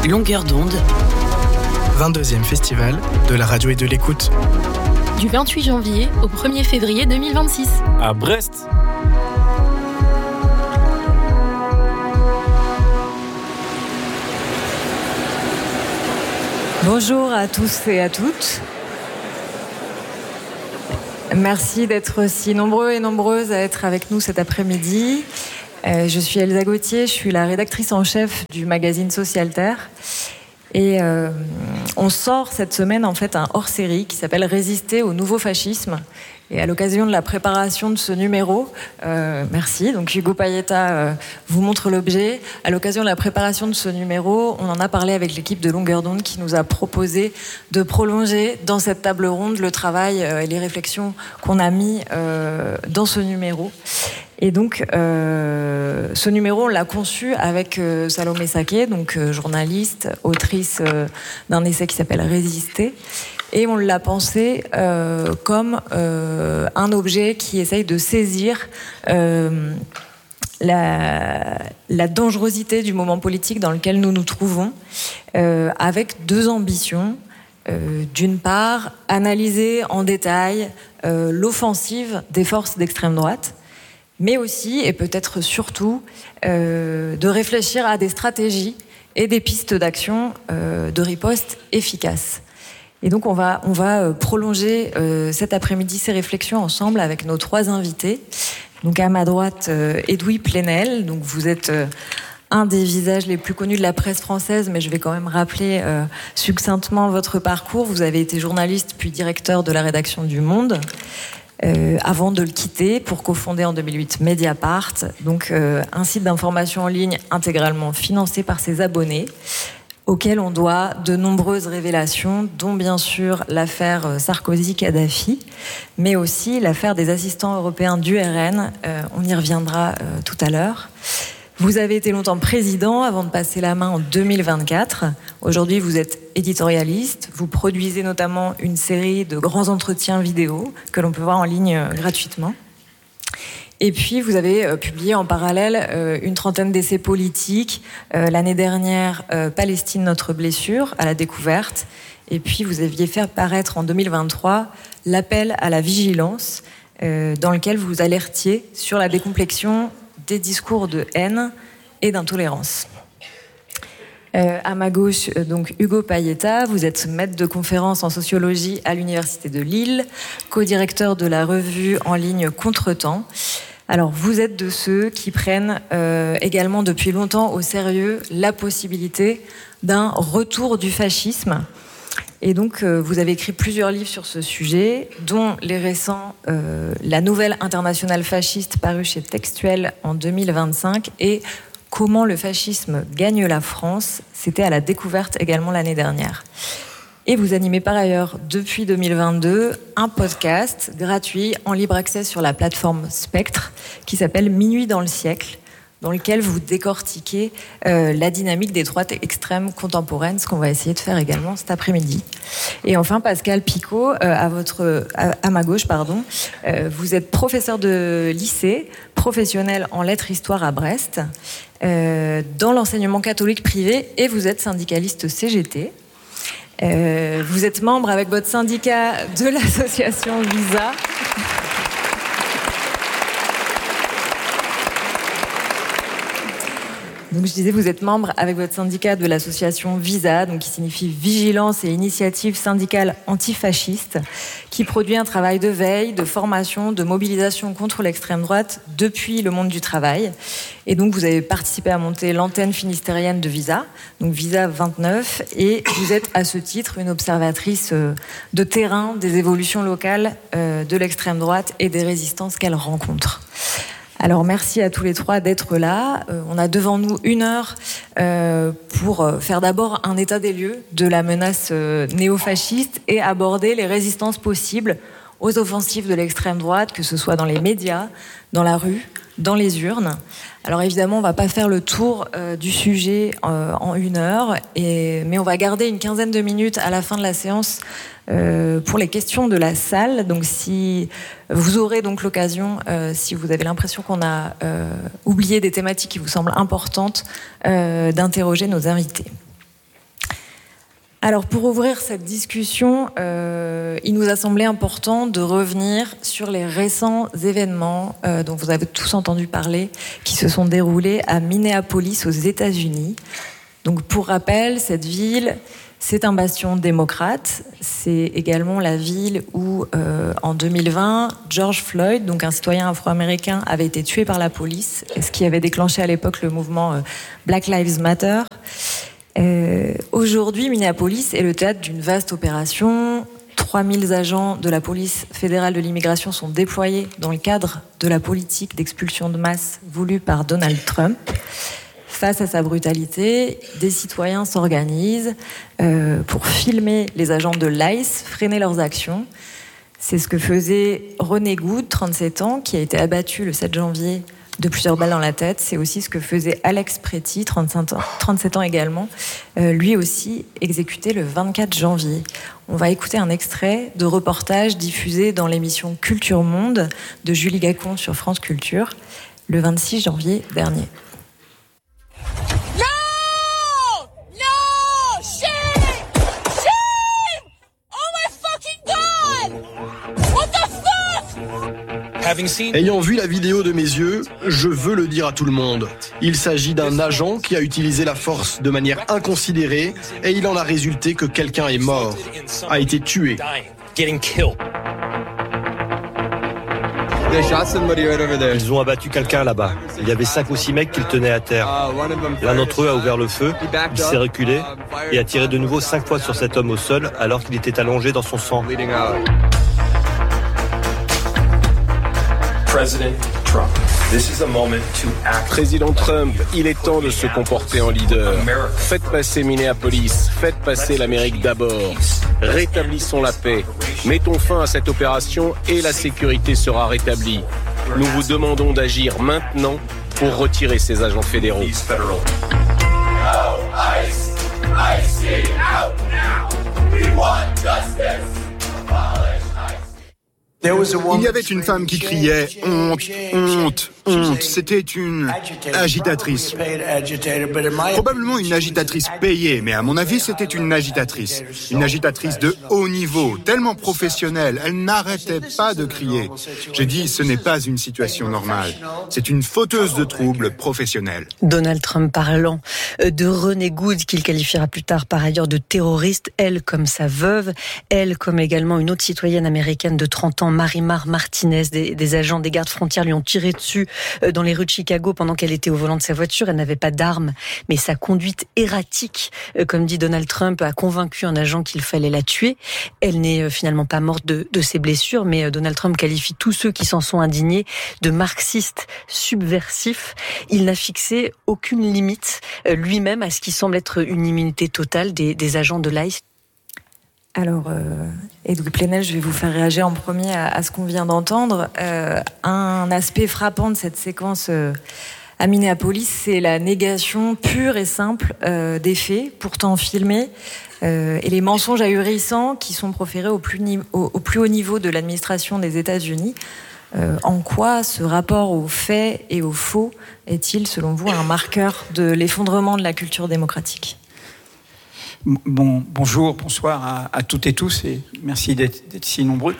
Longueur d'onde. 22e festival de la radio et de l'écoute. Du 28 janvier au 1er février 2026. À Brest. Bonjour à tous et à toutes. Merci d'être si nombreux et nombreuses à être avec nous cet après-midi. Je suis Elsa Gauthier, je suis la rédactrice en chef du magazine Socialterre. Et on sort cette semaine en fait un hors-série qui s'appelle Résister au nouveau fascisme. Et à l'occasion de la préparation de ce numéro, merci, donc Hugo Payetta vous montre l'objet. À l'occasion de la préparation de ce numéro, on en a parlé avec l'équipe de Longueur d'onde qui nous a proposé de prolonger dans cette table ronde le travail et les réflexions qu'on a mis dans ce numéro. Et donc, ce numéro, on l'a conçu avec Salomé Saké, donc journaliste, autrice d'un essai qui s'appelle Résister. Et on l'a pensé comme un objet qui essaye de saisir la dangerosité du moment politique dans lequel nous nous trouvons, avec deux ambitions. D'une part, analyser en détail l'offensive des forces d'extrême droite, mais aussi, et peut-être surtout, de réfléchir à des stratégies et des pistes d'action de riposte efficaces. Et donc on va prolonger cet après-midi ces réflexions ensemble avec nos trois invités. Donc à ma droite, Edoui Plenel. Donc vous êtes un des visages les plus connus de la presse française, mais je vais quand même rappeler succinctement votre parcours. Vous avez été journaliste puis directeur de la rédaction du Monde. Avant de le quitter pour cofonder en 2008 Mediapart, donc un site d'information en ligne intégralement financé par ses abonnés, auquel on doit de nombreuses révélations, dont bien sûr l'affaire Sarkozy-Kadhafi, mais aussi l'affaire des assistants européens du RN. On y reviendra tout à l'heure. Vous avez été longtemps président avant de passer la main en 2024. Aujourd'hui, vous êtes éditorialiste. Vous produisez notamment une série de grands entretiens vidéo que l'on peut voir en ligne gratuitement. Et puis, vous avez publié en parallèle une trentaine d'essais politiques. L'année dernière, Palestine, notre blessure, à la découverte. Et puis, vous aviez fait paraître en 2023 l'appel à la vigilance, dans lequel vous alertiez sur la décomplexion des discours de haine et d'intolérance. À ma gauche, donc Hugo Payetta, vous êtes maître de conférence en sociologie à l'Université de Lille, co-directeur de la revue en ligne Contretemps. Alors, vous êtes de ceux qui prennent également depuis longtemps au sérieux la possibilité d'un retour du fascisme. Et donc, vous avez écrit plusieurs livres sur ce sujet, dont les récents La Nouvelle Internationale Fasciste, paru chez Textuel en 2025, et Comment le fascisme gagne la France, c'était à la découverte également l'année dernière. Et vous animez par ailleurs, depuis 2022, un podcast gratuit en libre accès sur la plateforme Spectre, qui s'appelle Minuit dans le siècle, dans lequel vous décortiquez la dynamique des droites extrêmes contemporaines, ce qu'on va essayer de faire également cet après-midi. Et enfin, Pascal Picot, à ma gauche, vous êtes professeur de lycée, professionnel en lettres-histoire à Brest, dans l'enseignement catholique privé, et vous êtes syndicaliste CGT. Vous êtes membre avec votre syndicat de l'association Visa. Donc je disais, vous êtes membre avec votre syndicat de l'association Visa, donc qui signifie Vigilance et Initiative Syndicale Antifasciste, qui produit un travail de veille, de formation, de mobilisation contre l'extrême droite depuis le monde du travail. Et donc vous avez participé à monter l'antenne finistérienne de Visa, donc Visa 29, et vous êtes à ce titre une observatrice de terrain des évolutions locales de l'extrême droite et des résistances qu'elle rencontre. Alors merci à tous les trois d'être là. On a devant nous 1 heure pour faire d'abord un état des lieux de la menace néofasciste et aborder les résistances possibles aux offensives de l'extrême droite, que ce soit dans les médias, dans la rue, dans les urnes. Alors évidemment, on ne va pas faire le tour du sujet en 1 heure, mais on va garder une quinzaine de minutes à la fin de la séance pour les questions de la salle. Donc si vous aurez donc l'occasion, si vous avez l'impression qu'on a oublié des thématiques qui vous semblent importantes, d'interroger nos invités. Alors pour ouvrir cette discussion, il nous a semblé important de revenir sur les récents événements dont vous avez tous entendu parler, qui se sont déroulés à Minneapolis aux États-Unis. Donc pour rappel, cette ville, c'est un bastion démocrate. C'est également la ville où, en 2020, George Floyd, donc un citoyen afro-américain, avait été tué par la police, ce qui avait déclenché à l'époque le mouvement Black Lives Matter. Aujourd'hui, Minneapolis est le théâtre d'une vaste opération. 3000 agents de la police fédérale de l'immigration sont déployés dans le cadre de la politique d'expulsion de masse voulue par Donald Trump. Face à sa brutalité, des citoyens s'organisent pour filmer les agents de l'ICE, freiner leurs actions. C'est ce que faisait René Good, 37 ans, qui a été abattu le 7 janvier de plusieurs balles dans la tête. C'est aussi ce que faisait Alex Pretty, 37 ans également, lui aussi exécuté le 24 janvier. On va écouter un extrait de reportage diffusé dans l'émission Culture Monde de Julie Gacon sur France Culture le 26 janvier dernier. Ayant vu la vidéo de mes yeux, je veux le dire à tout le monde. Il s'agit d'un agent qui a utilisé la force de manière inconsidérée et il en a résulté que quelqu'un est mort, a été tué. Ils ont abattu quelqu'un là-bas. Il y avait 5 ou 6 mecs qui le tenaient à terre. L'un d'entre eux a ouvert le feu, il s'est reculé et a tiré de nouveau 5 fois sur cet homme au sol alors qu'il était allongé dans son sang. Président Trump, il est temps de se comporter en leader. Faites passer Minneapolis, faites passer l'Amérique d'abord. Rétablissons la paix. Mettons fin à cette opération et la sécurité sera rétablie. Nous vous demandons d'agir maintenant pour retirer ces agents fédéraux. Il y avait une femme qui criait « Honte, honte, honte ». C'était une agitatrice. Probablement une agitatrice payée, mais à mon avis, c'était une agitatrice. Une agitatrice de haut niveau, tellement professionnelle. Elle n'arrêtait pas de crier. J'ai dit « Ce n'est pas une situation normale. C'est une fauteuse de troubles professionnelle ». Donald Trump parlant de René Good, qu'il qualifiera plus tard par ailleurs de terroriste, elle comme sa veuve, elle comme également une autre citoyenne américaine de 30 ans, Marie-Mar Martinez. Des agents des gardes frontières lui ont tiré dessus dans les rues de Chicago pendant qu'elle était au volant de sa voiture. Elle n'avait pas d'arme, mais sa conduite erratique, comme dit Donald Trump, a convaincu un agent qu'il fallait la tuer. Elle n'est finalement pas morte de ses blessures, mais Donald Trump qualifie tous ceux qui s'en sont indignés de marxistes subversifs. Il n'a fixé aucune limite lui-même à ce qui semble être une immunité totale des agents de l'ICE. Alors, Edoui Plenel, je vais vous faire réagir en premier à ce qu'on vient d'entendre. Un aspect frappant de cette séquence à Minneapolis, c'est la négation pure et simple des faits, pourtant filmés, et les mensonges ahurissants qui sont proférés au plus haut niveau de l'administration des États-Unis. En quoi ce rapport aux faits et aux faux est-il, selon vous, un marqueur de l'effondrement de la culture démocratique ? Bonjour, bonsoir à toutes et tous et merci d'être si nombreux.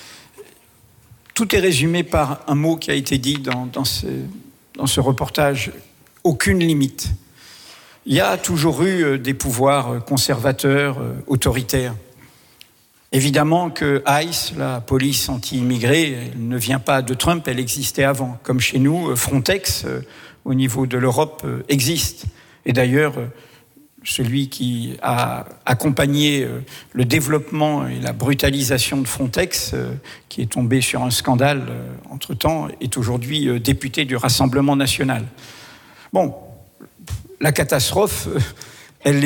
Tout est résumé par un mot qui a été dit dans ce reportage, aucune limite. Il y a toujours eu des pouvoirs conservateurs, autoritaires. Évidemment que ICE, la police anti-immigrée, elle ne vient pas de Trump, elle existait avant. Comme chez nous, Frontex, au niveau de l'Europe, existe. Et d'ailleurs, celui qui a accompagné le développement et la brutalisation de Frontex, qui est tombé sur un scandale entre-temps, est aujourd'hui député du Rassemblement national. Bon, la catastrophe, elle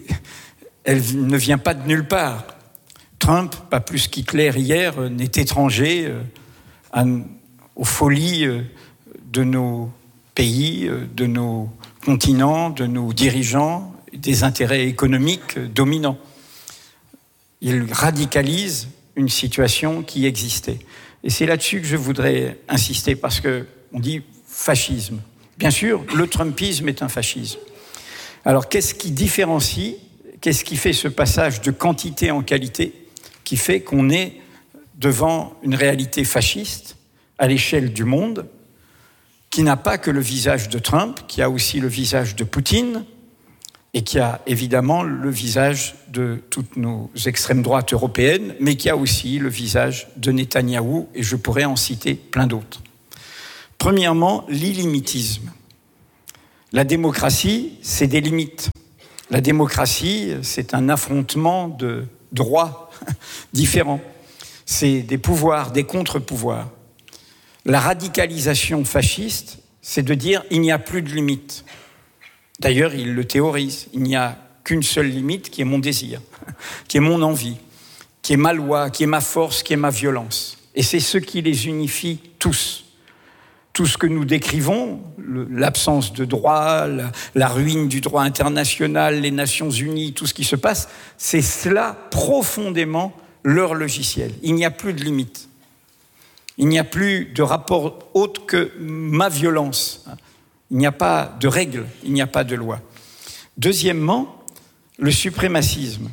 ne vient pas de nulle part. Trump, pas plus qu'Hitler hier, n'est étranger aux folies de nos pays, de nos continents, de nos dirigeants, des intérêts économiques dominants. Il radicalise une situation qui existait. Et c'est là-dessus que je voudrais insister, parce qu'on dit fascisme. Bien sûr, le trumpisme est un fascisme. Alors, qu'est-ce qui différencie, qu'est-ce qui fait ce passage de quantité en qualité, qui fait qu'on est devant une réalité fasciste à l'échelle du monde, qui n'a pas que le visage de Trump, qui a aussi le visage de Poutine, et qui a évidemment le visage de toutes nos extrêmes droites européennes, mais qui a aussi le visage de Netanyahou, et je pourrais en citer plein d'autres. Premièrement, l'illimitisme. La démocratie, c'est des limites. La démocratie, c'est un affrontement de droits différents. C'est des pouvoirs, des contre-pouvoirs. La radicalisation fasciste, c'est de dire il n'y a plus de limite. D'ailleurs, il le théorise. Il n'y a qu'une seule limite qui est mon désir, qui est mon envie, qui est ma loi, qui est ma force, qui est ma violence. Et c'est ce qui les unifie tous. Tout ce que nous décrivons, l'absence de droit, la ruine du droit international, les Nations Unies, tout ce qui se passe, c'est cela profondément leur logiciel. Il n'y a plus de limite. Il n'y a plus de rapport autre que ma violence. Il n'y a pas de règles, il n'y a pas de loi. Deuxièmement, le suprémacisme.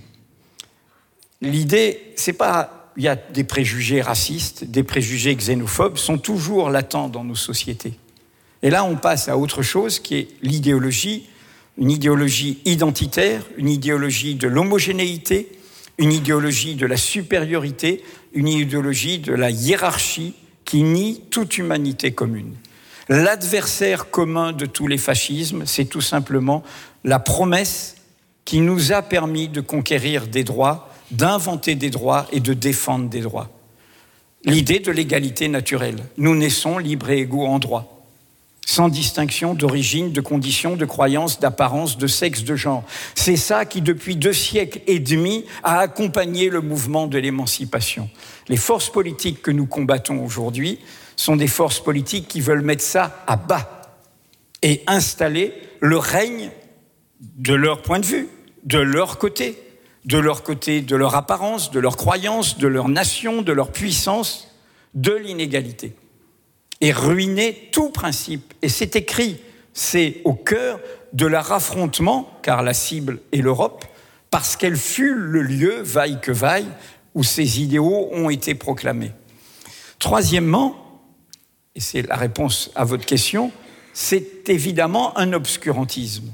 L'idée, c'est pas... Il y a des préjugés racistes, des préjugés xénophobes, sont toujours latents dans nos sociétés. Et là, on passe à autre chose qui est l'idéologie, une idéologie identitaire, une idéologie de l'homogénéité, une idéologie de la supériorité, une idéologie de la hiérarchie qui nie toute humanité commune. L'adversaire commun de tous les fascismes, c'est tout simplement la promesse qui nous a permis de conquérir des droits, d'inventer des droits et de défendre des droits. L'idée de l'égalité naturelle. Nous naissons libres et égaux en droit, sans distinction d'origine, de condition, de croyance, d'apparence, de sexe, de genre. C'est ça qui, depuis 2 siècles et demi, a accompagné le mouvement de l'émancipation. Les forces politiques que nous combattons aujourd'hui sont des forces politiques qui veulent mettre ça à bas et installer le règne de leur point de vue, de leur côté, de leur apparence, de leur croyance, de leur nation, de leur puissance, de l'inégalité. Et ruiner tout principe. Et c'est écrit, c'est au cœur de leur affrontement, car la cible est l'Europe, parce qu'elle fut le lieu, vaille que vaille, où ces idéaux ont été proclamés. Troisièmement, et c'est la réponse à votre question, c'est évidemment un obscurantisme.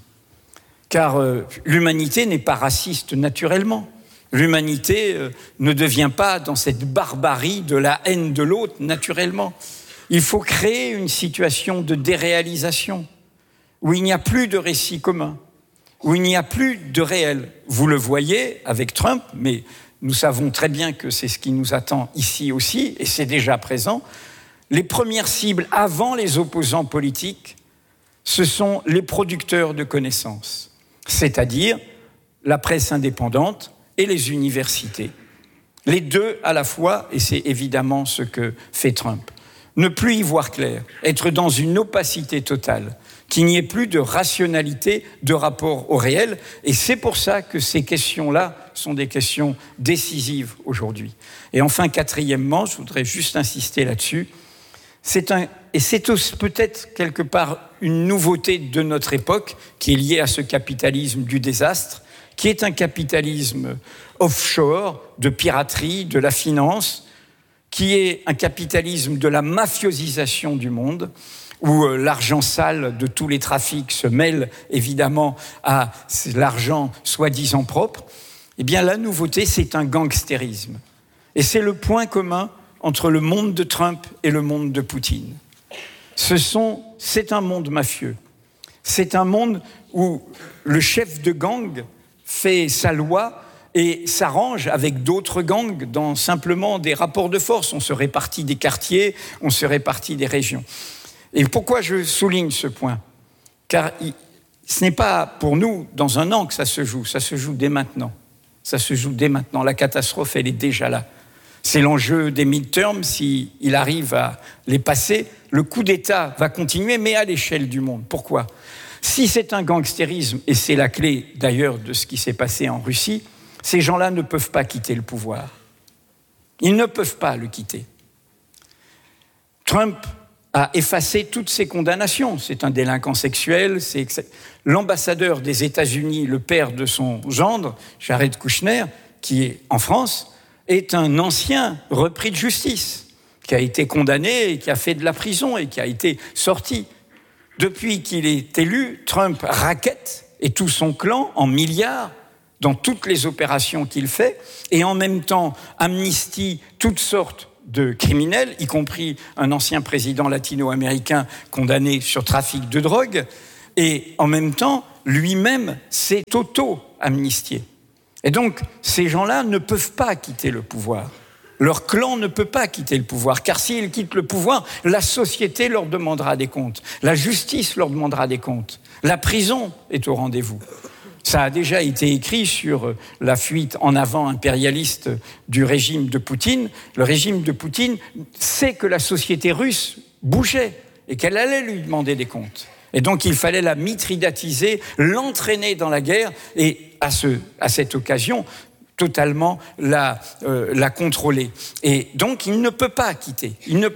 Car l'humanité n'est pas raciste naturellement. L'humanité ne devient pas dans cette barbarie de la haine de l'autre naturellement. Il faut créer une situation de déréalisation, où il n'y a plus de récit commun, où il n'y a plus de réel. Vous le voyez avec Trump, mais nous savons très bien que c'est ce qui nous attend ici aussi, et c'est déjà présent. Les premières cibles avant les opposants politiques, ce sont les producteurs de connaissances, c'est-à-dire la presse indépendante et les universités. Les deux à la fois, et c'est évidemment ce que fait Trump. Ne plus y voir clair, être dans une opacité totale, qu'il n'y ait plus de rationalité de rapport au réel, et c'est pour ça que ces questions-là sont des questions décisives aujourd'hui. Et enfin, quatrièmement, je voudrais juste insister là-dessus, c'est peut-être quelque part une nouveauté de notre époque qui est liée à ce capitalisme du désastre, qui est un capitalisme offshore, de piraterie, de la finance, qui est un capitalisme de la mafiosisation du monde, où l'argent sale de tous les trafics se mêle évidemment à l'argent soi-disant propre. Eh bien, la nouveauté, c'est un gangstérisme. Et c'est le point commun entre le monde de Trump et le monde de Poutine. C'est un monde mafieux. C'est un monde où le chef de gang fait sa loi et s'arrange avec d'autres gangs dans simplement des rapports de force. On se répartit des quartiers, on se répartit des régions. Et pourquoi je souligne ce point ? Car ce n'est pas pour nous, dans un an, que ça se joue dès maintenant. Ça se joue dès maintenant. La catastrophe, elle est déjà là. C'est l'enjeu des midterms, s'il arrive à les passer. Le coup d'État va continuer, mais à l'échelle du monde. Pourquoi ? Si c'est un gangstérisme, et c'est la clé d'ailleurs de ce qui s'est passé en Russie, ces gens-là ne peuvent pas quitter le pouvoir. Ils ne peuvent pas le quitter. Trump a effacé toutes ses condamnations. C'est un délinquant sexuel. L'ambassadeur des États-Unis, le père de son gendre, Jared Kushner, qui est en France, est un ancien repris de justice, qui a été condamné et qui a fait de la prison et qui a été sorti. Depuis qu'il est élu, Trump raquette et tout son clan en milliards dans toutes les opérations qu'il fait, et en même temps amnistie toutes sortes de criminels, y compris un ancien président latino-américain condamné sur trafic de drogue, et en même temps, lui-même s'est auto-amnistié. Et donc, ces gens-là ne peuvent pas quitter le pouvoir. Leur clan ne peut pas quitter le pouvoir, car s'ils quittent le pouvoir, la société leur demandera des comptes, la justice leur demandera des comptes, la prison est au rendez-vous. Ça a déjà été écrit sur la fuite en avant impérialiste du régime de Poutine. Le régime de Poutine sait que la société russe bougeait et qu'elle allait lui demander des comptes. Et donc il fallait la mithridatiser, l'entraîner dans la guerre et à cette occasion totalement la contrôler. Et donc il ne peut pas quitter.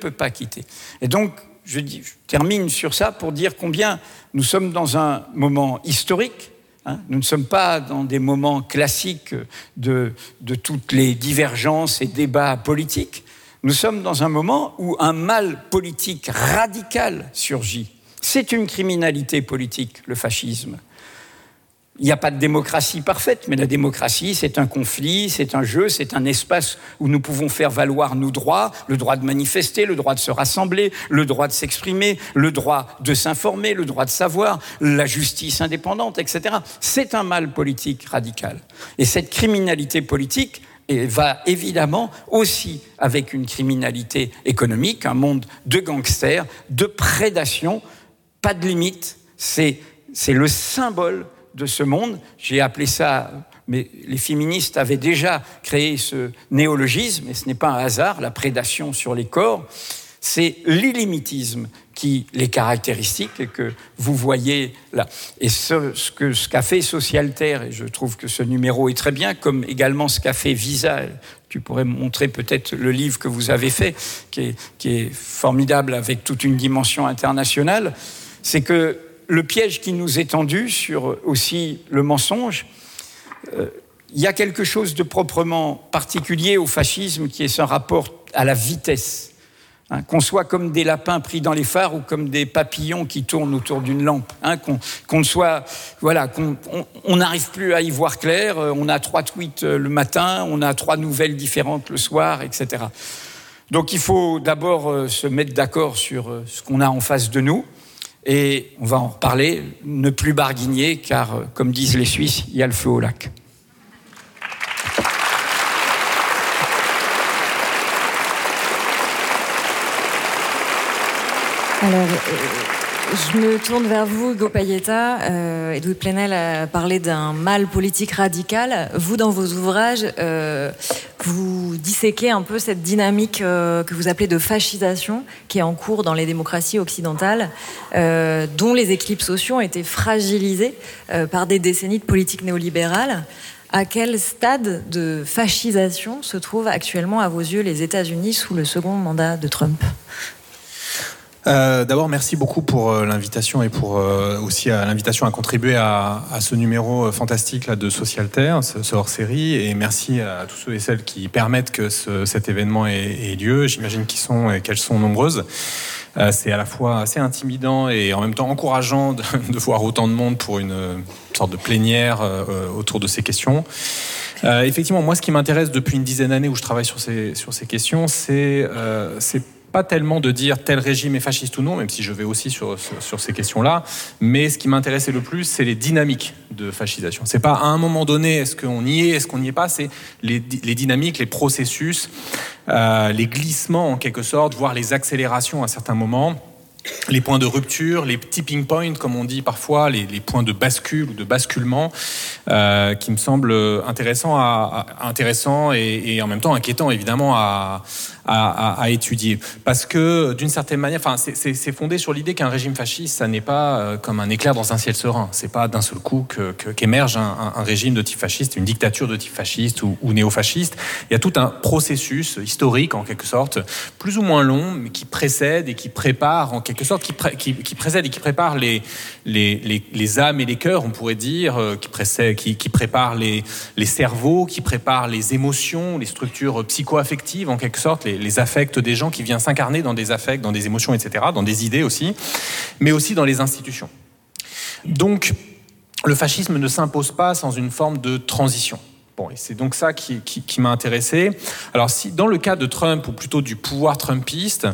Et donc je termine sur ça pour dire combien nous sommes dans un moment historique. Nous ne sommes pas dans des moments classiques de toutes les divergences et débats politiques. Nous sommes dans un moment où un mal politique radical surgit. C'est une criminalité politique, le fascisme. Il n'y a pas de démocratie parfaite, mais la démocratie, c'est un conflit, c'est un jeu, c'est un espace où nous pouvons faire valoir nos droits, le droit de manifester, le droit de se rassembler, le droit de s'exprimer, le droit de s'informer, le droit de savoir, la justice indépendante, etc. C'est un mal politique radical. Et cette criminalité politique va évidemment aussi avec une criminalité économique, un monde de gangsters, de prédation, pas de limite, c'est le symbole de ce monde. J'ai appelé ça, mais les féministes avaient déjà créé ce néologisme, et ce n'est pas un hasard, la prédation sur les corps, c'est l'illimitisme qui les caractéristique et que vous voyez là. Et ce qu'a fait Socialterre, et je trouve que ce numéro est très bien, comme également ce qu'a fait Visa, tu pourrais montrer peut-être le livre que vous avez fait, qui est formidable avec toute une dimension internationale, c'est que le piège qui nous est tendu sur aussi le mensonge, il y a quelque chose de proprement particulier au fascisme qui est son rapport à la vitesse. Qu'on soit comme des lapins pris dans les phares ou comme des papillons qui tournent autour d'une lampe. Qu'on soit, voilà, qu'on n'arrive plus à y voir clair, on a 3 tweets le matin, on a 3 nouvelles différentes le soir, etc. Donc il faut d'abord se mettre d'accord sur ce qu'on a en face de nous. Et on va en reparler, ne plus barguigner, car, comme disent les Suisses, il y a le feu au lac. Alors, je me tourne vers vous, Hugo Payetta. Edoui Plenel a parlé d'un mal politique radical. Vous, dans vos ouvrages, vous disséquez un peu cette dynamique que vous appelez de fascisation qui est en cours dans les démocraties occidentales, dont les équilibres sociaux ont été fragilisés par des décennies de politique néolibérale. À quel stade de fascisation se trouvent actuellement, à vos yeux, les États-Unis sous le second mandat de Trump ? D'abord, merci beaucoup pour l'invitation et pour aussi l'invitation à contribuer à ce numéro fantastique là, de Socialterre, ce hors-série. Et merci à tous ceux et celles qui permettent que cet événement ait lieu. J'imagine qu'elles sont nombreuses. C'est à la fois assez intimidant et en même temps encourageant de voir autant de monde pour une sorte de plénière autour de ces questions. Effectivement, moi, ce qui m'intéresse depuis une dizaine d'années où je travaille sur ces questions, c'est pas tellement de dire tel régime est fasciste ou non, même si je vais aussi sur ces questions-là, mais ce qui m'intéressait le plus, c'est les dynamiques de fascisation. C'est pas à un moment donné, est-ce qu'on y est, est-ce qu'on n'y est pas, c'est les dynamiques, les processus, les glissements en quelque sorte, voire les accélérations à certains moments, les points de rupture, les tipping points, comme on dit parfois, les points de bascule ou de basculement, qui me semblent intéressants et en même temps inquiétants évidemment à à étudier. Parce que, d'une certaine manière, c'est fondé sur l'idée qu'un régime fasciste, ça n'est pas comme un éclair dans un ciel serein. C'est pas d'un seul coup qu'émerge un régime de type fasciste, une dictature de type fasciste ou néo-fasciste. Il y a tout un processus historique, en quelque sorte, plus ou moins long, mais qui précède et qui prépare, en quelque sorte, qui précède et qui prépare les âmes et les cœurs, on pourrait dire, qui prépare les cerveaux, qui prépare les émotions, les structures psycho-affectives, en quelque sorte, les affects des gens, qui viennent s'incarner dans des affects, dans des émotions, etc., dans des idées aussi, mais aussi dans les institutions. Donc, le fascisme ne s'impose pas sans une forme de transition. Bon, et c'est donc ça qui m'a intéressé. Alors, si dans le cas de Trump, ou plutôt du pouvoir trumpiste,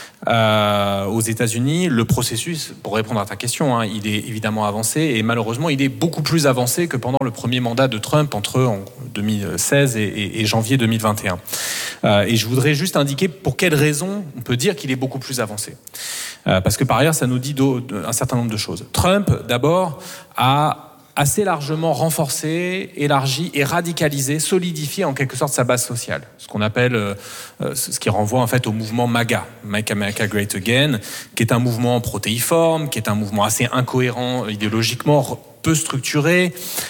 aux États-Unis, le processus, pour répondre à ta question, il est évidemment avancé, et malheureusement, il est beaucoup plus avancé que pendant le premier mandat de Trump en 2016 et janvier 2021. Et je voudrais juste indiquer pour quelles raisons on peut dire qu'il est beaucoup plus avancé. Parce que par ailleurs, ça nous dit un certain nombre de choses. Trump, d'abord, a assez largement renforcé, élargi et radicalisé, solidifié en quelque sorte sa base sociale. Ce qu'on appelle, ce qui renvoie en fait au mouvement MAGA, Make America Great Again, qui est un mouvement protéiforme, qui est un mouvement assez incohérent idéologiquement, peu structuré,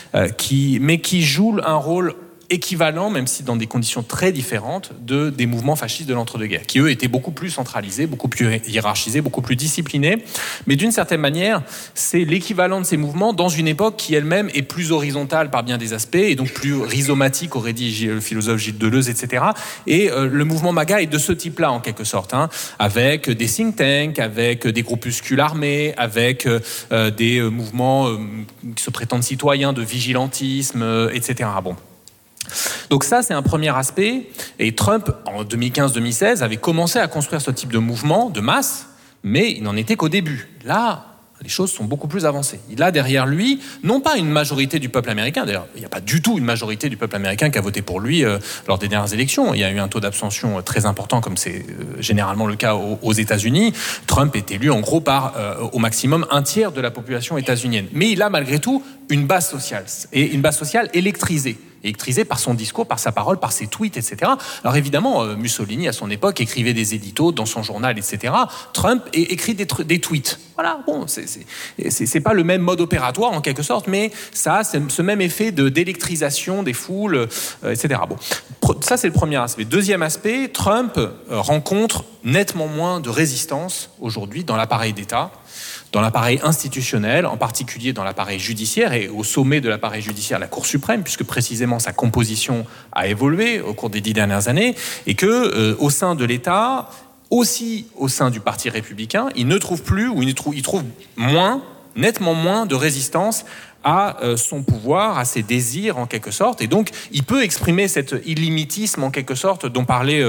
mais qui joue un rôle équivalent, même si dans des conditions très différentes, des mouvements fascistes de l'entre-deux-guerres, qui eux étaient beaucoup plus centralisés, beaucoup plus hiérarchisés, beaucoup plus disciplinés. Mais d'une certaine manière, c'est l'équivalent de ces mouvements dans une époque qui elle-même est plus horizontale par bien des aspects, et donc plus rhizomatique, aurait dit le philosophe Gilles Deleuze, etc. Et le mouvement MAGA est de ce type-là, en quelque sorte, avec des think tanks, avec des groupuscules armés, avec des mouvements qui se prétendent citoyens, de vigilantisme, etc. Bon. Donc ça, c'est un premier aspect. Et Trump, en 2015-2016, avait commencé à construire ce type de mouvement de masse, mais il n'en était qu'au début. Là, les choses sont beaucoup plus avancées. Il a derrière lui, non pas une majorité du peuple américain, d'ailleurs, il n'y a pas du tout une majorité du peuple américain qui a voté pour lui lors des dernières élections. Il y a eu un taux d'abstention très important, comme c'est généralement le cas aux États-Unis. Trump est élu en gros par, au maximum, un tiers de la population états-unienne. Mais il a malgré tout une base sociale, et une base sociale électrisée par son discours, par sa parole, par ses tweets, etc. Alors évidemment, Mussolini, à son époque, écrivait des éditos dans son journal, etc. Trump écrit des tweets. Voilà, bon, c'est pas le même mode opératoire, en quelque sorte, mais ça a ce même effet d'électrisation des foules, etc. Bon, ça, c'est le premier aspect. Deuxième aspect, Trump rencontre nettement moins de résistance aujourd'hui dans l'appareil d'État, dans l'appareil institutionnel, en particulier dans l'appareil judiciaire, et au sommet de l'appareil judiciaire, la Cour suprême, puisque précisément sa composition a évolué au cours des 10 dernières années, et que au sein de l'État, aussi au sein du Parti républicain, il ne trouve plus, ou il trouve nettement moins de résistance à son pouvoir, à ses désirs en quelque sorte, et donc il peut exprimer cet illimitisme en quelque sorte dont parlait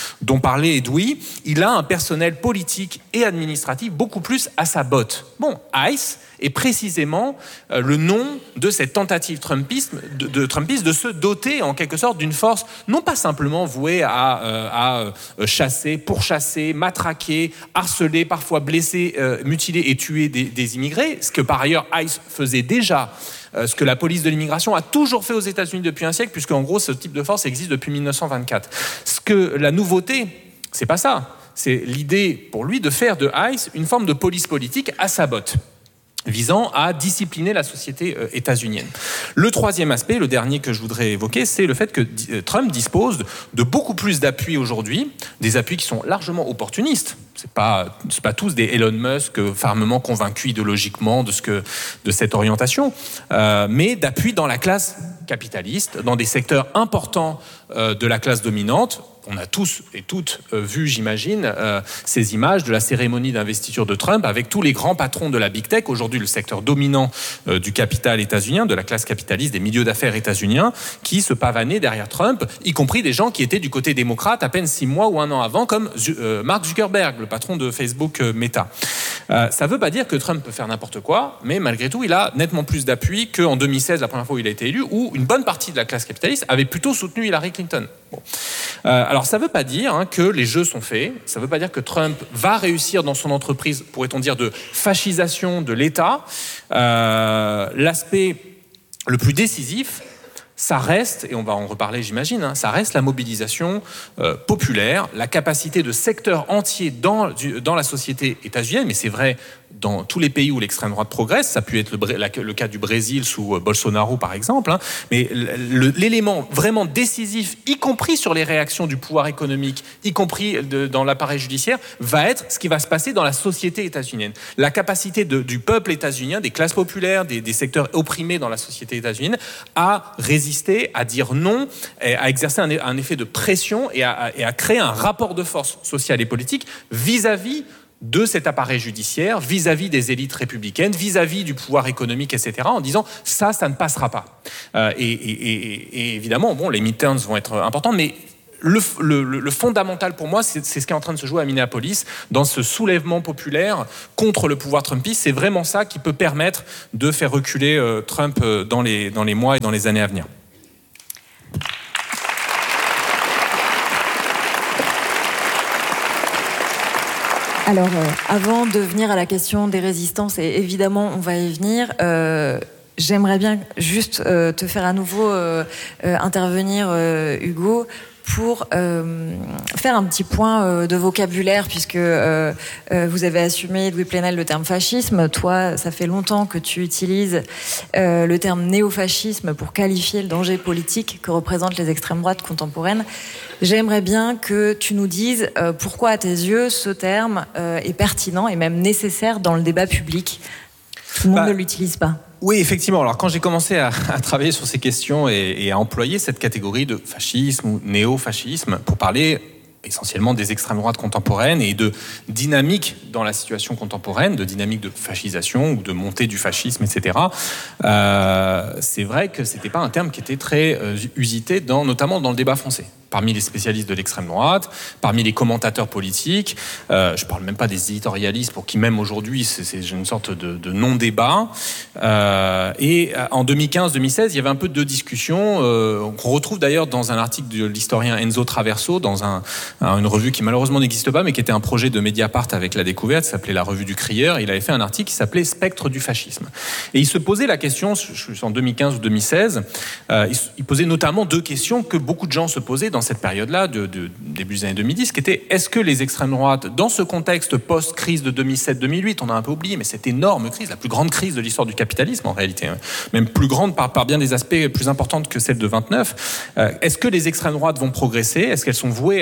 Edoui. Il a un personnel politique et administratif beaucoup plus à sa botte. Bon, ICE est précisément le nom de cette tentative trumpiste de se doter en quelque sorte d'une force non pas simplement vouée à chasser, pourchasser, matraquer, harceler, parfois blesser, mutiler et tuer des immigrés, ce que par ailleurs ICE faisait déjà, ce que la police de l'immigration a toujours fait aux États-Unis depuis un siècle, puisque en gros ce type de force existe depuis 1924. Ce que la nouveauté, c'est pas ça, c'est l'idée pour lui de faire de ICE une forme de police politique à sa botte, visant à discipliner la société états-unienne. Le troisième aspect, le dernier que je voudrais évoquer, c'est le fait que Trump dispose de beaucoup plus d'appuis aujourd'hui, des appuis qui sont largement opportunistes. C'est pas tous des Elon Musk fermement convaincus idéologiquement de cette orientation, mais d'appuis dans la classe capitaliste, dans des secteurs importants de la classe dominante. On a tous et toutes vu, j'imagine, ces images de la cérémonie d'investiture de Trump avec tous les grands patrons de la Big Tech, aujourd'hui le secteur dominant du capital états-unien, de la classe capitaliste, des milieux d'affaires états-uniens, qui se pavanaient derrière Trump, y compris des gens qui étaient du côté démocrate à peine 6 mois ou 1 an avant, comme Mark Zuckerberg, le patron de Facebook Meta. Ça ne veut pas dire que Trump peut faire n'importe quoi, mais malgré tout, il a nettement plus d'appui qu'en 2016, la première fois où il a été élu, où une bonne partie de la classe capitaliste avait plutôt soutenu Hillary Clinton. Bon. Alors ça ne veut pas dire que les jeux sont faits, ça ne veut pas dire que Trump va réussir dans son entreprise, pourrait-on dire, de fascisation de l'État. L'aspect le plus décisif, ça reste, et on va en reparler j'imagine, ça reste la mobilisation populaire, la capacité de secteurs entiers dans la société états-unienne, mais c'est vrai dans tous les pays où l'extrême droite progresse, ça a pu être le cas du Brésil sous Bolsonaro par exemple, mais l'élément vraiment décisif, y compris sur les réactions du pouvoir économique, y compris dans l'appareil judiciaire, va être ce qui va se passer dans la société états-unienne. La capacité du peuple états-unien, des classes populaires, des secteurs opprimés dans la société états-unienne, à résister, à dire non, à exercer un effet de pression et à créer un rapport de force sociale et politique vis-à-vis de cet appareil judiciaire, vis-à-vis des élites républicaines, vis-à-vis du pouvoir économique, etc., en disant ça ne passera pas. Et évidemment, les midterms vont être importants, mais le fondamental pour moi, c'est ce qui est en train de se jouer à Minneapolis, dans ce soulèvement populaire contre le pouvoir trumpiste. C'est vraiment ça qui peut permettre de faire reculer Trump dans les mois et dans les années à venir. Alors, avant de venir à la question des résistances, et évidemment, on va y venir, j'aimerais bien juste te faire à nouveau intervenir, Hugo, pour faire un petit point de vocabulaire, puisque vous avez assumé, Louis Plenel, le terme fascisme. Toi, ça fait longtemps que tu utilises le terme néofascisme pour qualifier le danger politique que représentent les extrêmes droites contemporaines. J'aimerais bien que tu nous dises pourquoi, à tes yeux, ce terme est pertinent et même nécessaire dans le débat public. Tout le monde ne l'utilise pas. Oui, effectivement. Alors, quand j'ai commencé à travailler sur ces questions et à employer cette catégorie de fascisme ou néo-fascisme pour parler essentiellement des extrêmes droites contemporaines et de dynamique dans la situation contemporaine, de dynamique de fascisation ou de montée du fascisme, etc. C'est vrai que c'était pas un terme qui était très usité, notamment dans le débat français. Parmi les spécialistes de l'extrême droite, parmi les commentateurs politiques, je parle même pas des éditorialistes pour qui même aujourd'hui c'est une sorte de non-débat. Et en 2015-2016, il y avait un peu de discussion qu'on retrouve d'ailleurs dans un article de l'historien Enzo Traverso dans une revue qui malheureusement n'existe pas, mais qui était un projet de Mediapart avec La Découverte, ça s'appelait La Revue du Crieur. Il avait fait un article qui s'appelait Spectre du fascisme. Et il se posait la question, en 2015 ou 2016, il posait notamment deux questions que beaucoup de gens se posaient dans cette période-là, de début des années 2010, qui était: est-ce que les extrêmes droites, dans ce contexte post-crise de 2007-2008, on a un peu oublié, mais cette énorme crise, la plus grande crise de l'histoire du capitalisme en réalité, même plus grande par bien des aspects, plus importante que celle de 29, est-ce que les extrêmes droites vont progresser? Est-ce qu'elles sont vouées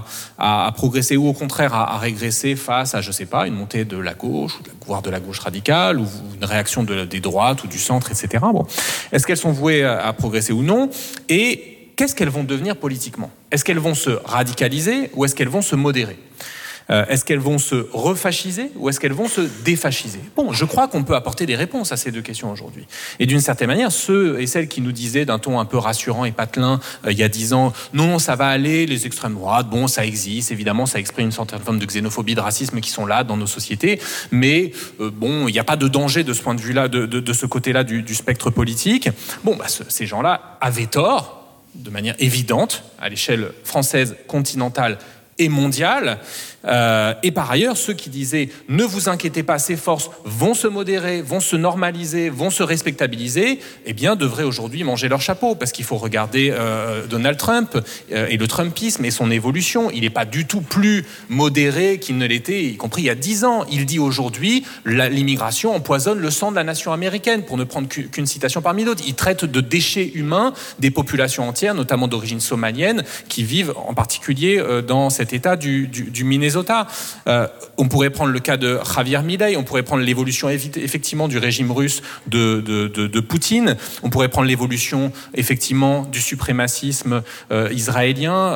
à progresser ou au contraire à régresser face à, je sais pas, une montée de la gauche, voire de la gauche radicale, ou une réaction des droites ou du centre, etc. Bon. Est-ce qu'elles sont vouées à progresser ou non? Et qu'est-ce qu'elles vont devenir politiquement? Est-ce qu'elles vont se radicaliser ou est-ce qu'elles vont se modérer? Est-ce qu'elles vont se refasciser ou est-ce qu'elles vont se défasciser? Bon, je crois qu'on peut apporter des réponses à ces deux questions aujourd'hui. Et d'une certaine manière, ceux et celles qui nous disaient d'un ton un peu rassurant et patelin il y a 10 ans, non, ça va aller, les extrêmes droites, bon, ça existe, évidemment, ça exprime une certaine forme de xénophobie, de racisme qui sont là dans nos sociétés, mais bon, il n'y a pas de danger de ce point de vue-là, de ce côté-là du spectre politique. Bon, ces gens-là avaient tort, de manière évidente, à l'échelle française, continentale et mondiale. Et par ailleurs, ceux qui disaient « ne vous inquiétez pas, ces forces vont se modérer, vont se normaliser, vont se respectabiliser », eh bien, devraient aujourd'hui manger leur chapeau, parce qu'il faut regarder Donald Trump et le Trumpisme et son évolution. Il n'est pas du tout plus modéré qu'il ne l'était, y compris il y a 10 ans. Il dit aujourd'hui « l'immigration empoisonne le sang de la nation américaine », pour ne prendre qu'une citation parmi d'autres. Il traite de déchets humains des populations entières, notamment d'origine somalienne, qui vivent en particulier dans cet état du Minnesota. On pourrait prendre le cas de Javier Milei, on pourrait prendre l'évolution effectivement du régime russe de Poutine, on pourrait prendre l'évolution effectivement du suprémacisme israélien,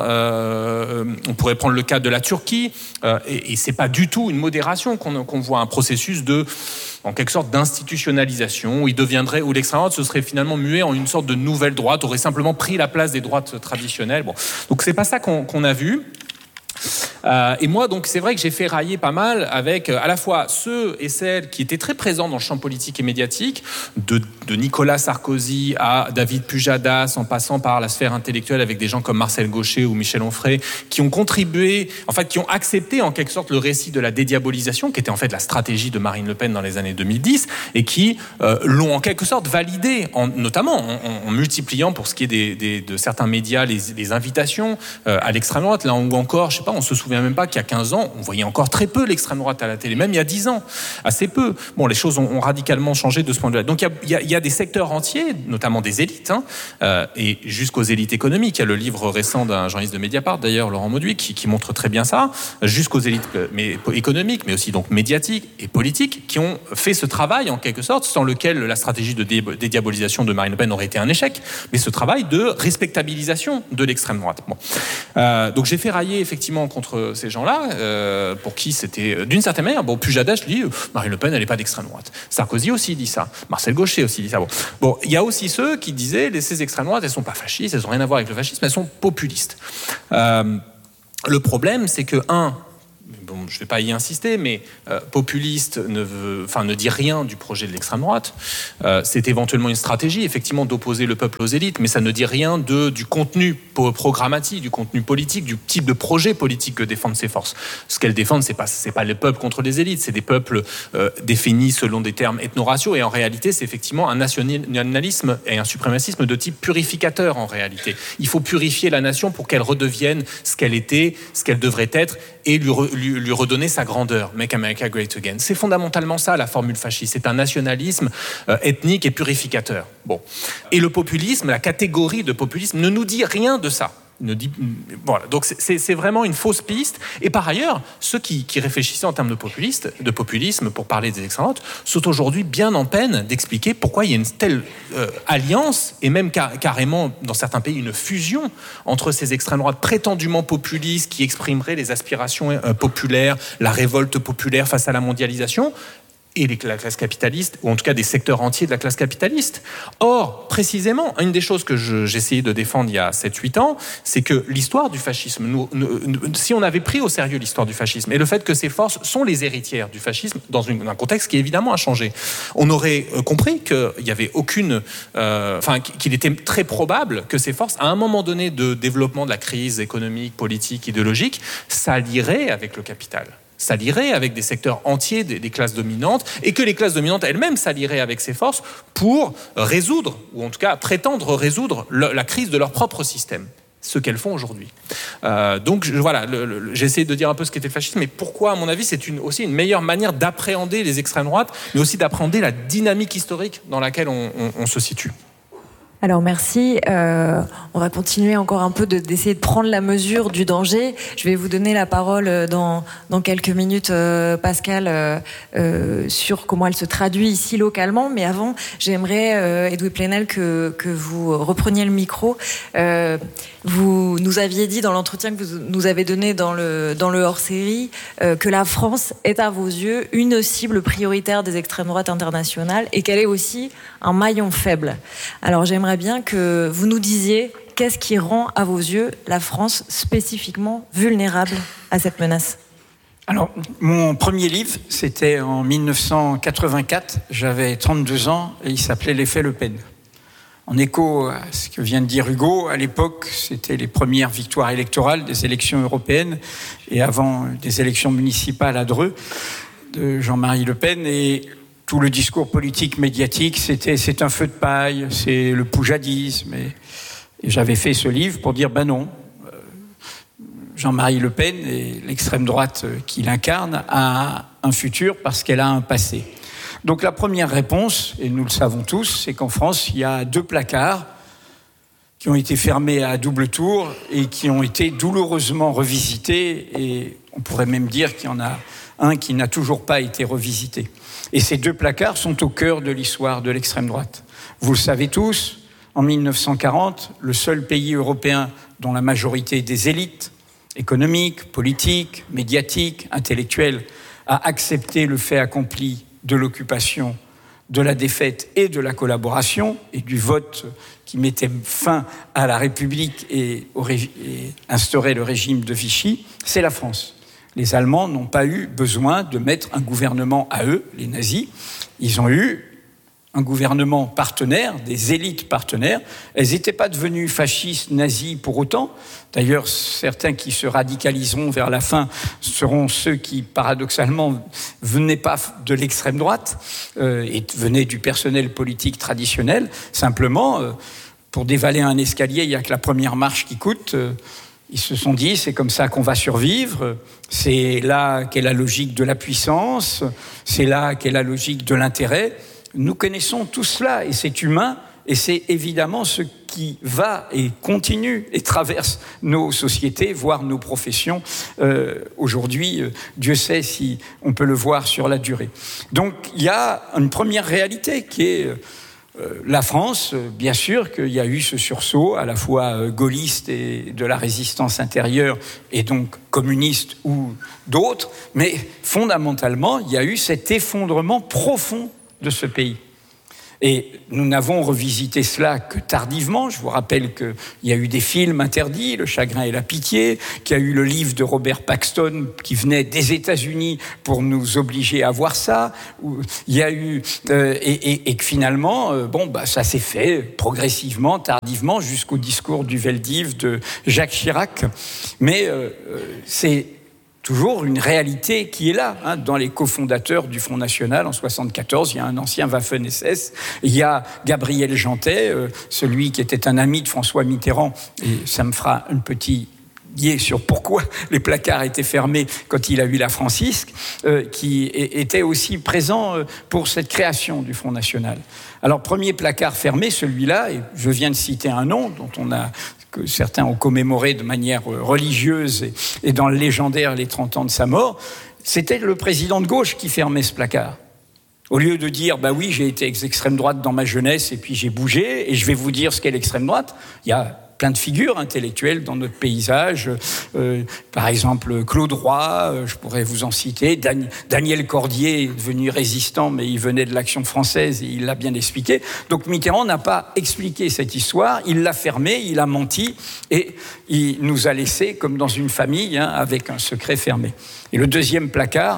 on pourrait prendre le cas de la Turquie, et c'est pas du tout une modération qu'on voit, un processus en quelque sorte d'institutionnalisation où l'extrême droite se serait finalement muée en une sorte de nouvelle droite, aurait simplement pris la place des droites traditionnelles. Bon. Donc c'est pas ça qu'on a vu. Et moi, donc, c'est vrai que j'ai fait railler pas mal avec à la fois ceux et celles qui étaient très présents dans le champ politique et médiatique, de Nicolas Sarkozy à David Pujadas, en passant par la sphère intellectuelle avec des gens comme Marcel Gauchet ou Michel Onfray, qui ont contribué, en fait, qui ont accepté en quelque sorte le récit de la dédiabolisation, qui était en fait la stratégie de Marine Le Pen dans les années 2010, et qui l'ont en quelque sorte validé, notamment en multipliant, pour ce qui est de certains médias, les invitations à l'extrême droite, là où encore, je sais pas, on se souvient même pas qu'il y a 15 ans, on voyait encore très peu l'extrême droite à la télé, même il y a 10 ans, assez peu. Bon, les choses ont radicalement changé de ce point de vue-là. Donc il y a des secteurs entiers, notamment des élites, et jusqu'aux élites économiques. Il y a le livre récent d'un journaliste de Mediapart, d'ailleurs, Laurent Mauduit, qui montre très bien ça, jusqu'aux élites économiques, mais aussi donc médiatiques et politiques, qui ont fait ce travail, en quelque sorte, sans lequel la stratégie de dédiabolisation de Marine Le Pen aurait été un échec, mais ce travail de respectabilisation de l'extrême droite. Bon. Donc j'ai fait railler effectivement contre ces gens-là, pour qui c'était d'une certaine manière. Bon, Pujadas dit Marine Le Pen, elle n'est pas d'extrême droite. Sarkozy aussi dit ça. Marcel Gauchet aussi dit ça. Bon, il y a aussi ceux qui disaient ces extrêmes droites, elles sont pas fascistes, elles ont rien à voir avec le fascisme, elles sont populistes. Le problème, c'est que bon, je ne vais pas y insister, mais populiste ne dit rien du projet de l'extrême droite. C'est éventuellement une stratégie, effectivement, d'opposer le peuple aux élites, mais ça ne dit rien du contenu programmatique, du contenu politique, du type de projet politique que défendent ces forces. Ce qu'elles défendent, c'est pas les peuples contre les élites, c'est des peuples définis selon des termes ethno-raciaux, et en réalité, c'est effectivement un nationalisme et un suprémacisme de type purificateur, en réalité. Il faut purifier la nation pour qu'elle redevienne ce qu'elle était, ce qu'elle devrait être, et lui redonner sa grandeur. Make America Great Again. C'est fondamentalement ça, la formule fasciste. C'est un nationalisme ethnique et purificateur. Bon. Et le populisme, la catégorie de populisme, ne nous dit rien de ça. Voilà. Donc c'est vraiment une fausse piste. Et par ailleurs, ceux qui réfléchissaient en termes de populisme pour parler des extrêmes droites sont aujourd'hui bien en peine d'expliquer pourquoi il y a une telle alliance, et même carrément dans certains pays une fusion entre ces extrêmes droites prétendument populistes qui exprimeraient les aspirations populaires, la révolte populaire face à la mondialisation, et la classe capitaliste, ou en tout cas des secteurs entiers de la classe capitaliste. Or, précisément, une des choses que j'essayais de défendre il y a 7-8 ans, c'est que l'histoire du fascisme, si on avait pris au sérieux l'histoire du fascisme, et le fait que ces forces sont les héritières du fascisme, dans un contexte qui évidemment a changé, on aurait compris qu'il y avait qu'il était très probable que ces forces, à un moment donné de développement de la crise économique, politique, idéologique, s'allieraient avec le capital. S'allieraient avec des secteurs entiers des classes dominantes, et que les classes dominantes elles-mêmes s'allieraient avec ces forces pour résoudre, ou en tout cas prétendre résoudre la crise de leur propre système, ce qu'elles font aujourd'hui. Donc voilà, j'ai essayé de dire un peu ce qu'était le fascisme, mais pourquoi, à mon avis, c'est aussi une meilleure manière d'appréhender les extrêmes droites, mais aussi d'appréhender la dynamique historique dans laquelle on se situe. Alors merci, on va continuer encore un peu d'essayer de prendre la mesure du danger. Je vais vous donner la parole dans quelques minutes, Pascal, sur comment elle se traduit ici localement. Mais avant, j'aimerais, Edoui Plenel, que vous repreniez le micro. Vous nous aviez dit dans l'entretien que vous nous avez donné dans le hors-série que la France est à vos yeux une cible prioritaire des extrêmes droites internationales, et qu'elle est aussi un maillon faible. Alors j'aimerais bien que vous nous disiez qu'est-ce qui rend à vos yeux la France spécifiquement vulnérable à cette menace. Alors, mon premier livre, c'était en 1984, j'avais 32 ans, et il s'appelait L'effet Le Pen. En écho à ce que vient de dire Hugo, à l'époque, c'était les premières victoires électorales des élections européennes, et avant des élections municipales à Dreux, de Jean-Marie Le Pen, et tout le discours politique médiatique, c'est un feu de paille, c'est le poujadisme. Et j'avais fait ce livre pour dire, non, Jean-Marie Le Pen et l'extrême droite qu'il incarne a un futur parce qu'elle a un passé. Donc la première réponse, et nous le savons tous, c'est qu'en France, il y a 2 placards qui ont été fermés à double tour et qui ont été douloureusement revisités, et on pourrait même dire qu'il y en a un qui n'a toujours pas été revisité. Et ces 2 placards sont au cœur de l'histoire de l'extrême droite. Vous le savez tous, en 1940, le seul pays européen dont la majorité des élites économiques, politiques, médiatiques, intellectuelles a accepté le fait accompli de l'occupation, de la défaite et de la collaboration, et du vote qui mettait fin à la République et instaurait le régime de Vichy, c'est la France. Les Allemands n'ont pas eu besoin de mettre un gouvernement à eux, les nazis. Ils ont eu un gouvernement partenaire, des élites partenaires. Elles n'étaient pas devenues fascistes, nazis pour autant. D'ailleurs, certains qui se radicaliseront vers la fin seront ceux qui, paradoxalement, venaient pas de l'extrême droite et venaient du personnel politique traditionnel. Simplement, pour dévaler un escalier, il n'y a que la première marche qui coûte. Ils se sont dit, c'est comme ça qu'on va survivre, c'est là qu'est la logique de la puissance, c'est là qu'est la logique de l'intérêt. Nous connaissons tout cela et c'est humain et c'est évidemment ce qui va et continue et traverse nos sociétés, voire nos professions. Aujourd'hui, Dieu sait si on peut le voir sur la durée. Donc il y a une première réalité qui est la France, bien sûr qu'il y a eu ce sursaut à la fois gaulliste et de la résistance intérieure et donc communiste ou d'autres, mais fondamentalement il y a eu cet effondrement profond de ce pays. Et nous n'avons revisité cela que tardivement. Je vous rappelle qu'il y a eu des films interdits, Le chagrin et la pitié, qu'il y a eu le livre de Robert Paxton qui venait des États-Unis pour nous obliger à voir ça. Il y a eu et que finalement, ça s'est fait progressivement, tardivement, jusqu'au discours du Veldiv de Jacques Chirac. Mais c'est toujours une réalité qui est là. Dans les cofondateurs du Front National en 1974, il y a un ancien Waffen-SS, il y a Gabriel Jantet, celui qui était un ami de François Mitterrand, et ça me fera un petit guier sur pourquoi les placards étaient fermés quand il a eu la Francisque, qui était aussi présent pour cette création du Front National. Alors, premier placard fermé, celui-là, et je viens de citer un nom dont que certains ont commémoré de manière religieuse et dans le légendaire les 30 ans de sa mort, c'était le président de gauche qui fermait ce placard. Au lieu de dire, oui, j'ai été extrême droite dans ma jeunesse et puis j'ai bougé et je vais vous dire ce qu'est l'extrême droite, il y a plein de figures intellectuelles dans notre paysage. Par exemple, Claude Roy, je pourrais vous en citer. Daniel Cordier est devenu résistant, mais il venait de l'Action française et il l'a bien expliqué. Donc Mitterrand n'a pas expliqué cette histoire, il l'a fermée, il a menti et il nous a laissés comme dans une famille, avec un secret fermé. Et le deuxième placard,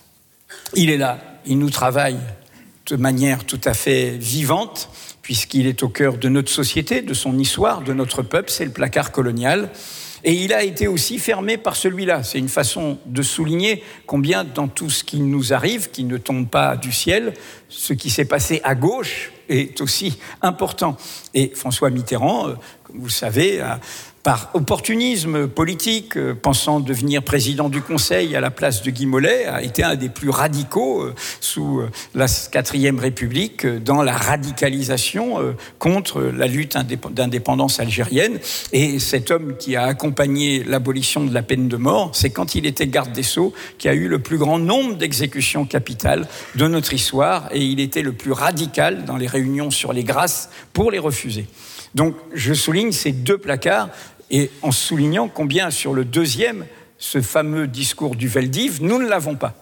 il est là, il nous travaille de manière tout à fait vivante, puisqu'il est au cœur de notre société, de son histoire, de notre peuple, c'est le placard colonial. Et il a été aussi fermé par celui-là. C'est une façon de souligner combien dans tout ce qui nous arrive, qui ne tombe pas du ciel, ce qui s'est passé à gauche est aussi important. Et François Mitterrand, comme vous le savez, par opportunisme politique, pensant devenir président du Conseil à la place de Guy Mollet, a été un des plus radicaux sous la 4e République dans la radicalisation contre la lutte d'indépendance algérienne. Et cet homme qui a accompagné l'abolition de la peine de mort, c'est quand il était garde des Sceaux qu'il y a eu le plus grand nombre d'exécutions capitales de notre histoire, et il était le plus radical dans les réunions sur les grâces pour les refuser. Donc je souligne ces deux placards, et en soulignant combien sur le deuxième, ce fameux discours du Veldiv, nous ne l'avons pas.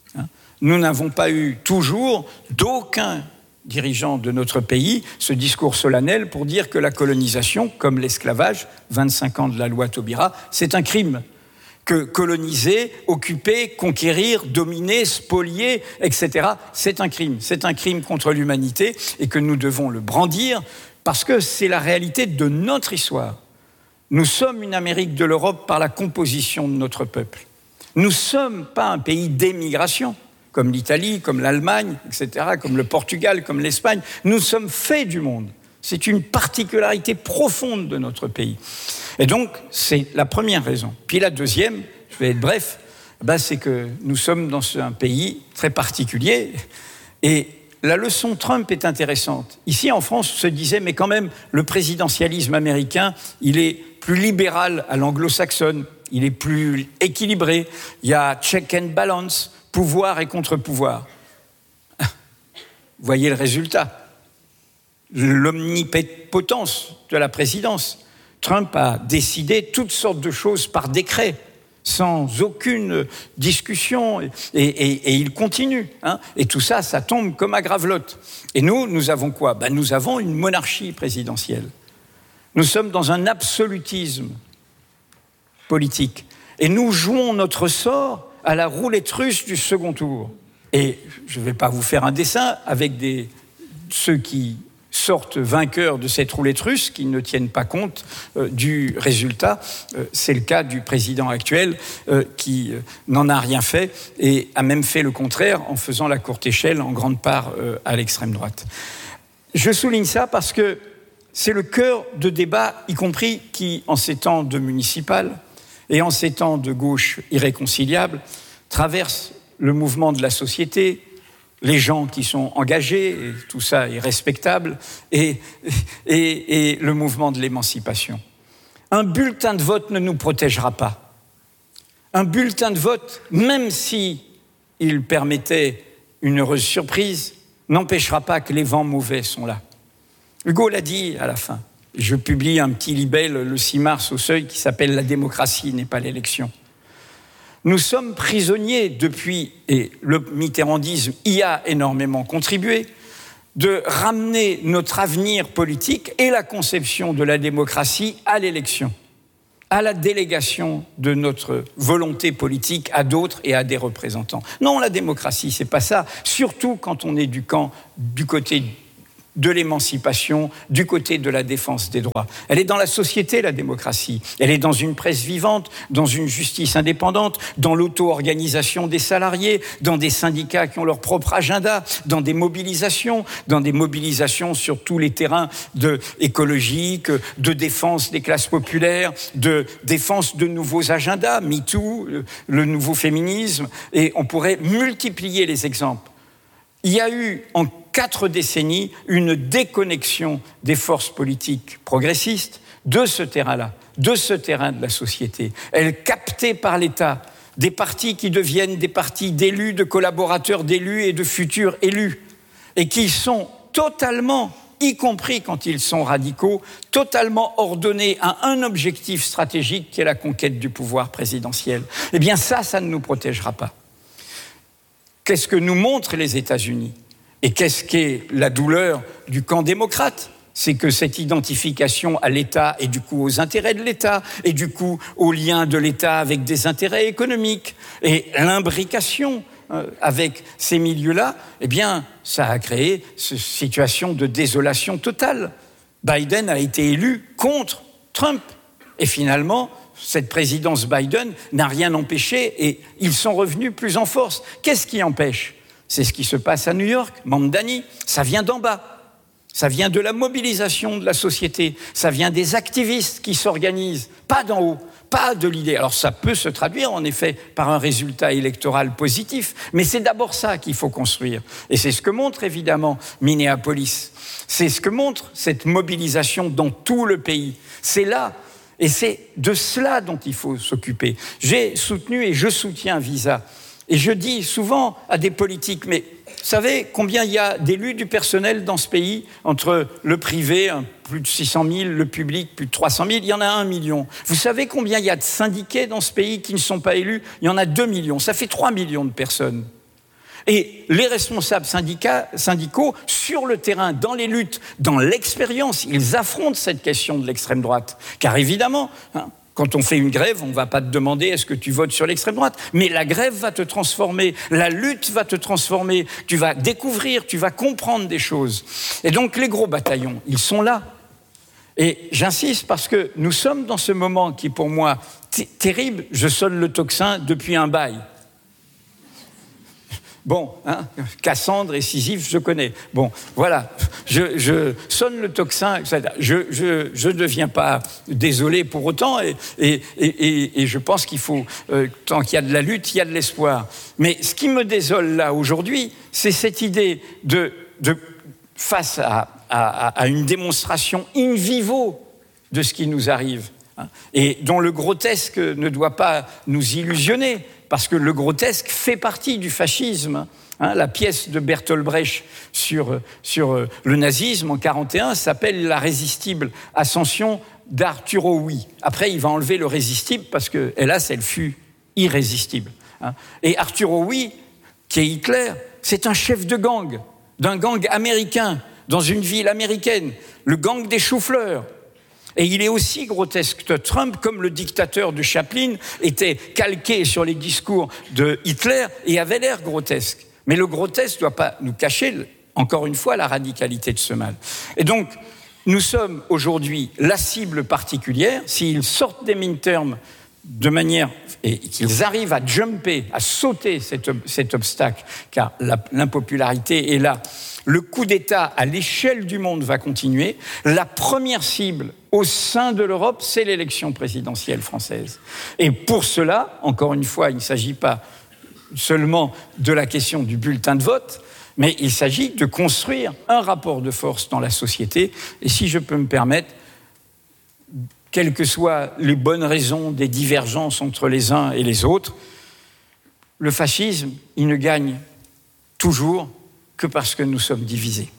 Nous n'avons pas eu toujours d'aucun dirigeant de notre pays ce discours solennel pour dire que la colonisation, comme l'esclavage, 25 ans de la loi Taubira, c'est un crime. Que coloniser, occuper, conquérir, dominer, spolier, etc., c'est un crime. C'est un crime contre l'humanité et que nous devons le brandir parce que c'est la réalité de notre histoire. Nous sommes une Amérique de l'Europe par la composition de notre peuple. Nous ne sommes pas un pays d'émigration, comme l'Italie, comme l'Allemagne, etc., comme le Portugal, comme l'Espagne. Nous sommes faits du monde. C'est une particularité profonde de notre pays. Et donc, c'est la première raison. Puis la deuxième, je vais être bref, c'est que nous sommes dans un pays très particulier. Et la leçon Trump est intéressante. Ici, en France, on se disait, mais quand même, le présidentialisme américain, il est plus libéral à l'anglo-saxonne, il est plus équilibré, il y a check and balance, pouvoir et contre-pouvoir. Vous voyez le résultat. L'omnipotence de la présidence. Trump a décidé toutes sortes de choses par décret, sans aucune discussion, et il continue. Et tout ça, ça tombe comme à Gravelotte. Et nous avons quoi ? Nous avons une monarchie présidentielle. Nous sommes dans un absolutisme politique. Et nous jouons notre sort à la roulette russe du second tour. Et je ne vais pas vous faire un dessin avec ceux qui sortent vainqueurs de cette roulette russe, qui ne tiennent pas compte du résultat. C'est le cas du président actuel qui n'en a rien fait et a même fait le contraire en faisant la courte échelle en grande part à l'extrême droite. Je souligne ça parce que c'est le cœur de débat, y compris qui, en ces temps de municipales et en ces temps de gauche irréconciliable, traverse le mouvement de la société, les gens qui sont engagés, et tout ça est respectable, et le mouvement de l'émancipation. Un bulletin de vote ne nous protégera pas. Un bulletin de vote, même si il permettait une heureuse surprise, n'empêchera pas que les vents mauvais sont là. Hugo l'a dit à la fin. Je publie un petit libelle le 6 mars au Seuil qui s'appelle « La démocratie n'est pas l'élection ». Nous sommes prisonniers depuis, et le mitterrandisme y a énormément contribué, de ramener notre avenir politique et la conception de la démocratie à l'élection, à la délégation de notre volonté politique à d'autres et à des représentants. Non, la démocratie, c'est pas ça, surtout quand on est du côté de l'émancipation, du côté de la défense des droits. Elle est dans la société, la démocratie. Elle est dans une presse vivante, dans une justice indépendante, dans l'auto-organisation des salariés, dans des syndicats qui ont leur propre agenda, dans des mobilisations sur tous les terrains écologiques, de défense des classes populaires, de défense de nouveaux agendas, MeToo, le nouveau féminisme, et on pourrait multiplier les exemples. Il y a eu en 4 décennies une déconnexion des forces politiques progressistes de ce terrain-là, de ce terrain de la société. Elles captées par l'État, des partis qui deviennent des partis d'élus, de collaborateurs d'élus et de futurs élus, et qui sont totalement, y compris quand ils sont radicaux, totalement ordonnés à un objectif stratégique qui est la conquête du pouvoir présidentiel. Eh bien ça ne nous protégera pas. Qu'est-ce que nous montrent les États-Unis ? Et qu'est-ce qu'est la douleur du camp démocrate ? C'est que cette identification à l'État et du coup aux intérêts de l'État et du coup aux liens de l'État avec des intérêts économiques et l'imbrication avec ces milieux-là, eh bien, ça a créé cette situation de désolation totale. Biden a été élu contre Trump. Et finalement, cette présidence Biden n'a rien empêché et ils sont revenus plus en force. Qu'est-ce qui empêche ? C'est ce qui se passe à New York, Mamdani, ça vient d'en bas. Ça vient de la mobilisation de la société. Ça vient des activistes qui s'organisent, pas d'en haut, pas de l'idée. Alors ça peut se traduire en effet par un résultat électoral positif, mais c'est d'abord ça qu'il faut construire. Et c'est ce que montre évidemment Minneapolis. C'est ce que montre cette mobilisation dans tout le pays. C'est là. Et c'est de cela dont il faut s'occuper. J'ai soutenu et je soutiens Visa. Et je dis souvent à des politiques, mais vous savez combien il y a d'élus du personnel dans ce pays, entre le privé, plus de 600 000, le public, plus de 300 000, il y en a 1 million. Vous savez combien il y a de syndiqués dans ce pays qui ne sont pas élus ? Il y en a 2 millions, ça fait 3 millions de personnes. Et les responsables syndicaux, sur le terrain, dans les luttes, dans l'expérience, ils affrontent cette question de l'extrême droite. Car évidemment, quand on fait une grève, on ne va pas te demander est-ce que tu votes sur l'extrême droite. Mais la grève va te transformer, la lutte va te transformer, tu vas découvrir, tu vas comprendre des choses. Et donc les gros bataillons, ils sont là. Et j'insiste parce que nous sommes dans ce moment qui est pour moi terrible. Je sonne le tocsin depuis un bail. Bon, Cassandre et Sisyphe, je connais. Bon, voilà, je sonne le tocsin, je ne deviens pas désolé pour autant, et je pense qu'il faut, tant qu'il y a de la lutte, il y a de l'espoir. Mais ce qui me désole là aujourd'hui, c'est cette idée de face à une démonstration in vivo de ce qui nous arrive, et dont le grotesque ne doit pas nous illusionner, parce que le grotesque fait partie du fascisme. La pièce de Bertolt Brecht sur le nazisme en 1941 s'appelle « La résistible ascension d'Arturo Huy ». Après, il va enlever le résistible parce que, hélas, elle fut irrésistible. Et Arturo Huy, qui est Hitler, c'est un chef de gang, d'un gang américain, dans une ville américaine, le gang des choux-fleurs. Et il est aussi grotesque que Trump, comme le dictateur de Chaplin était calqué sur les discours de Hitler et avait l'air grotesque. Mais le grotesque ne doit pas nous cacher, encore une fois, la radicalité de ce mal. Et donc, nous sommes aujourd'hui la cible particulière. S'ils sortent des midterms de manière, et qu'ils arrivent à jumper, à sauter cet obstacle, car l'impopularité est là, le coup d'État à l'échelle du monde va continuer. La première cible au sein de l'Europe, c'est l'élection présidentielle française. Et pour cela, encore une fois, il ne s'agit pas seulement de la question du bulletin de vote, mais il s'agit de construire un rapport de force dans la société. Et si je peux me permettre, quelles que soient les bonnes raisons des divergences entre les uns et les autres, le fascisme, il ne gagne toujours que parce que nous sommes divisés.